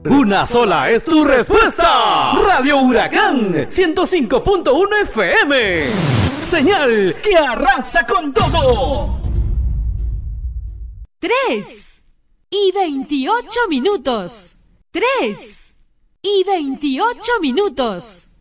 Una sola es tu respuesta. Radio Huracán 105.1 FM. Señal que arrasa con todo. 3:28. 3:28.